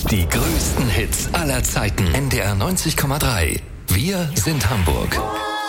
Die größten Hits aller Zeiten. NDR 90,3. Wir sind Hamburg.